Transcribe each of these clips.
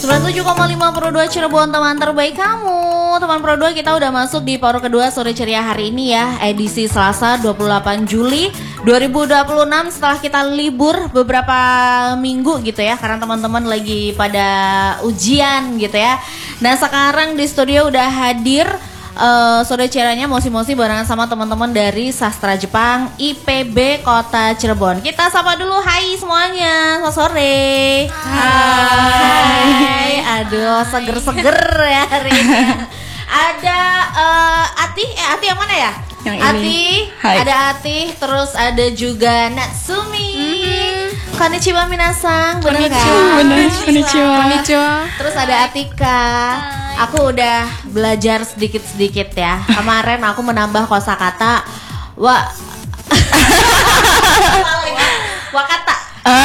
97,5 Pro 2 Cirebon, teman terbaik kamu. Teman Pro 2, kita udah masuk di paruh kedua sore ceria hari ini ya. Edisi Selasa 28 Juli 2026, setelah kita libur beberapa minggu gitu ya, karena teman-teman lagi pada ujian gitu ya. Nah sekarang di studio udah hadir sore ceranya Mosi-Mosi barengan sama teman-teman dari Sastra Jepang IPB Kota Cirebon. Kita sapa dulu, hai semuanya, selamat sore. Hai. Aduh, seger-seger ya hari ini. Ada Ati yang mana ya? Yang Ati, ini. Hai. ada Ati, terus ada juga Natsumi. Konnichiwa minasang, bener kan? Konnichiwa. Terus ada Atika. Aku udah belajar sedikit-sedikit ya. Kemarin aku menambah kosakata wakata.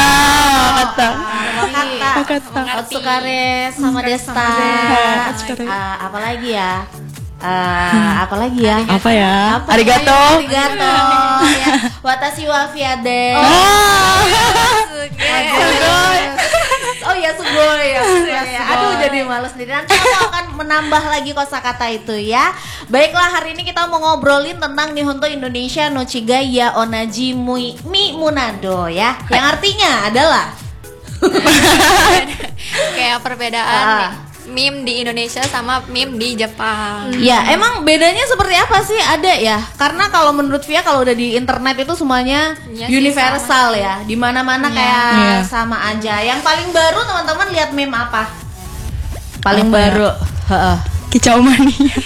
Wakata. Otsukare sama Desta. Apalagi ya? Apalagi ya? Apa ya? Arigato. Ya. Watashi wa fiade. Oh ya, sugoi ya. Aduh, jadi males sendiri. Nanti aku akan menambah lagi kosakata itu ya. Baiklah, hari ini kita mau ngobrolin tentang Nihonto Indonesia no Chigai ya Onaji mi Munado ya. Yang artinya adalah kayak perbedaan meme di Indonesia sama meme di Jepang. Ya, emang bedanya seperti apa sih? Ada ya? Karena kalau menurut Via, kalau udah di internet itu semuanya universal ya. Di mana-mana kayak sama aja. Yang paling baru teman-teman lihat meme apa? Paling baru. Kicau mania.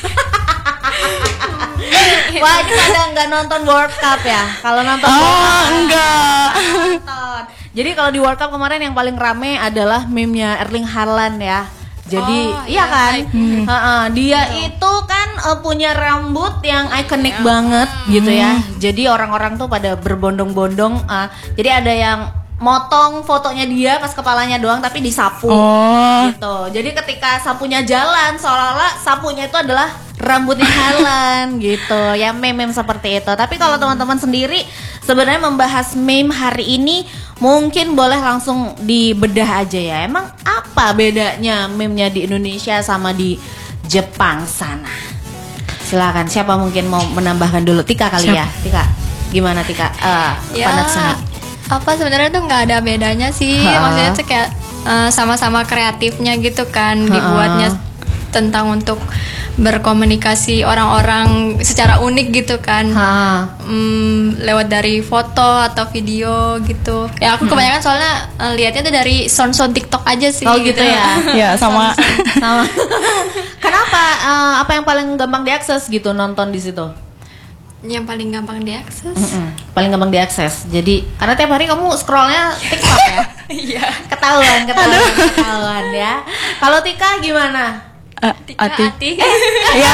Wah, ini pada nggak nonton World Cup ya? Kalau nonton World Cup, enggak. nonton. Jadi kalau di World Cup kemarin yang paling rame adalah meme-nya Erling Haaland ya. Jadi iya kan, dia itu kan punya rambut yang ikonik banget gitu ya. Jadi orang-orang tuh pada berbondong-bondong. Jadi ada yang motong fotonya dia pas kepalanya doang tapi disapu gitu. Jadi ketika sapunya jalan seolah-olah sapunya itu adalah rambutnya Haaland gitu. Ya meme-meme seperti itu. Tapi kalau teman-teman sendiri sebenarnya membahas meme hari ini, mungkin boleh langsung dibedah aja ya. Emang apa bedanya meme-nya di Indonesia sama di Jepang sana? Silakan, siapa mungkin mau menambahkan dulu? Tika kali ya. Tika, gimana Tika? Natsumi. Apa sebenarnya tuh nggak ada bedanya sih. Maksudnya tuh kayak sama-sama kreatifnya gitu kan, dibuatnya tentang untuk berkomunikasi orang-orang secara unik gitu kan, lewat dari foto atau video gitu. Ya aku kebanyakan soalnya lihatnya tuh dari sound TikTok aja sih. Oh gitu ya. Ya sama. Kenapa? Apa yang paling gampang diakses gitu nonton di situ? Yang paling gampang diakses. Paling gampang diakses. Jadi karena tiap hari kamu scrollnya TikTok ya. Iya. Ketahuan ya. Kalau Tika gimana? Ati. Ya.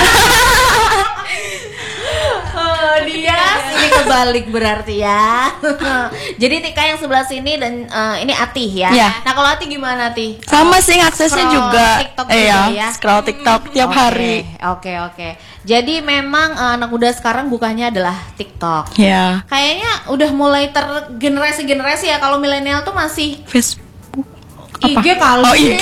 Dia ini kebalik berarti ya. Jadi Tika yang sebelah sini dan ini Ati ya. Nah kalau Ati gimana Ati? Sama sih aksesnya juga. TikTok juga ya. Scroll TikTok tiap hari. Oke. Jadi memang anak muda sekarang bukannya adalah TikTok. Ya. Kayaknya udah mulai tergenerasi-generasi ya. Kalau milenial tuh masih Facebook. IG kali. Oh IG.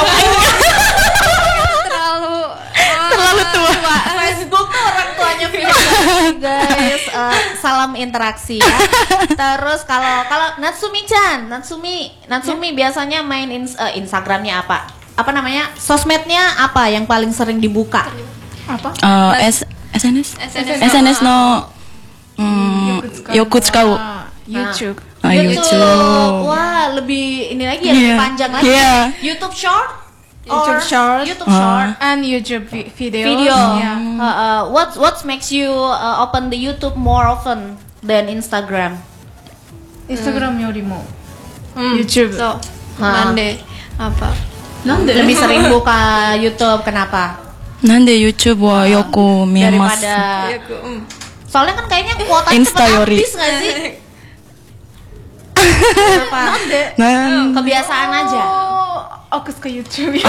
Terlalu tua. Facebook tuh orang tuanya guys. Salam interaksi ya. Terus kalau Natsumi-chan, Natsumi biasanya main Instagramnya apa? Apa namanya? Sosmednya apa yang paling sering dibuka? apa? SNS no Yokutsukau. YouTube. YouTube. Wah, lebih ini lagi ya, lebih panjang lagi. YouTube Short. And YouTube video. What makes you open the YouTube more often than Instagram? Instagram よりも YouTube. So, Nande apa? Lebih sering buka YouTube, kenapa? Nande YouTube wa yoku miemasu. Daripada soalnya kan kayaknya kuotanya cepet Instastory. habis gak sih? Kenapa? Kebiasaan aja. Aku suka YouTube.